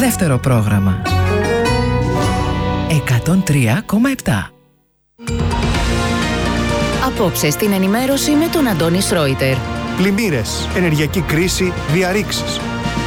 δεύτερο πρόγραμμα. 103,7. Απόψε στην ενημέρωση με τον Αντώνη Σρόιτερ. Πλημμύρες, ενεργειακή κρίση, διαρρήξεις.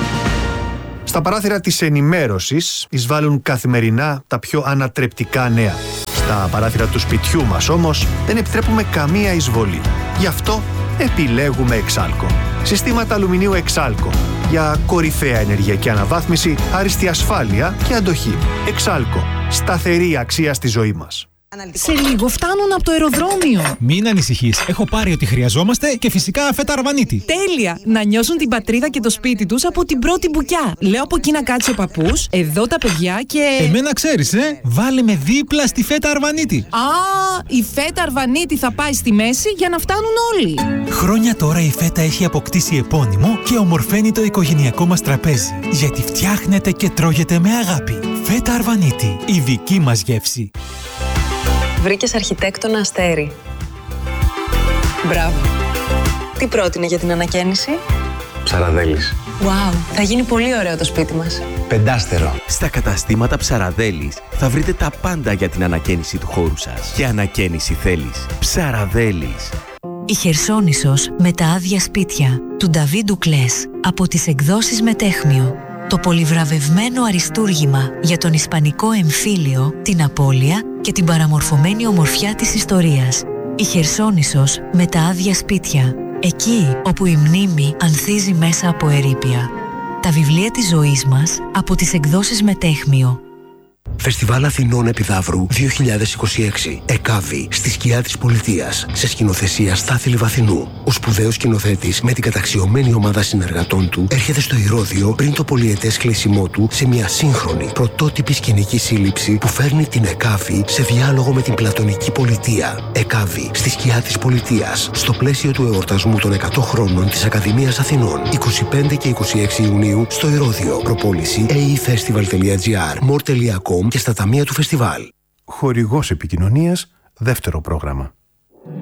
Στα παράθυρα της ενημέρωσης εισβάλλουν καθημερινά τα πιο ανατρεπτικά νέα. Στα παράθυρα του σπιτιού μας όμως δεν επιτρέπουμε καμία εισβολή. Γι' αυτό επιλέγουμε Εξάλκο. Συστήματα αλουμινίου Εξάλκο. Για κορυφαία ενεργειακή αναβάθμιση, άριστη ασφάλεια και αντοχή. Εξάλκο. Σταθερή αξία στη ζωή μας. Σε λίγο φτάνουν από το αεροδρόμιο. Μην ανησυχείς, έχω πάρει ό,τι χρειαζόμαστε και φυσικά φέτα αρβανίτη. Τέλεια! Να νιώσουν την πατρίδα και το σπίτι τους από την πρώτη μπουκιά. Λέω από εκεί να κάτσει ο παππούς, εδώ τα παιδιά και... Εμένα ξέρεις, βάλε με δίπλα στη φέτα αρβανίτη. Α, η φέτα αρβανίτη θα πάει στη μέση για να φτάνουν όλοι. Χρόνια τώρα η φέτα έχει αποκτήσει επώνυμο και ομορφαίνει το οικογενειακό μας τραπέζι. Γιατί φτιάχνεται και τρώγεται με αγάπη. Φέτα αρβανίτη, η δική μας γεύση. Βρήκες αρχιτέκτονα Αστέρι. Μπράβο. Τι πρότεινε για την ανακαίνιση? Ψαραδέλης. Wow, θα γίνει πολύ ωραίο το σπίτι μας. Πεντάστερο. Στα καταστήματα Ψαραδέλης θα βρείτε τα πάντα για την ανακαίνιση του χώρου σας. Και ανακαίνιση θέλεις. Ψαραδέλης. Η Χερσόνησος με τα άδεια σπίτια του Νταβίντ Ντουκλές από τις εκδόσεις Μετέχμιο. Το πολυβραβευμένο αριστούργημα για τον ισπανικό εμφύλιο, την απώλεια και την παραμορφωμένη ομορφιά της ιστορίας. Η Χερσόνησος με τα άδεια σπίτια. Εκεί όπου η μνήμη ανθίζει μέσα από ερείπια. Τα βιβλία της ζωής μας από τις εκδόσεις Μετέχμιο. Φεστιβάλ Αθηνών Επιδαύρου 2026. ΕΚΑΒΗ, στη σκιά της πολιτείας. Σε σκηνοθεσία Στάθη Λιβαθινού. Ο σπουδαίος σκηνοθέτης με την καταξιωμένη ομάδα συνεργατών του έρχεται στο Ηρώδειο πριν το πολυετές κλείσιμό του σε μια σύγχρονη πρωτότυπη σκηνική σύλληψη που φέρνει την ΕΚΑΒΗ σε διάλογο με την πλατωνική πολιτεία. ΕΚΑΒΗ, στη σκιά της πολιτείας. Στο πλαίσιο του εορτασμού των 100 χρόνων της Ακαδημίας Αθηνών. 25 και 26 Ιουνίου στο Ηρώδειο. Προπόληση aefestival.gr, more.com και στα ταμεία του φεστιβάλ. Χορηγός επικοινωνίας, δεύτερο πρόγραμμα.